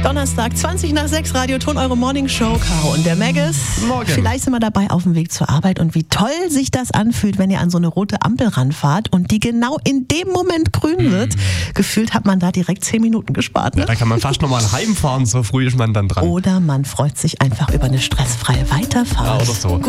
Donnerstag, 20 nach 6, Radio Ton, eure Morning Show. Caro und der Maggis. Morgen. Vielleicht sind wir dabei auf dem Weg zur Arbeit und wie toll sich das anfühlt, wenn ihr an so eine rote Ampel ranfahrt und die genau in dem Moment grün wird. Gefühlt hat man da direkt 10 Minuten gespart. Ne? Ja, da kann man fast nochmal heimfahren, so früh ist man dann dran. Oder man freut sich einfach über eine stressfreie Weiterfahrt. Ja, oder so.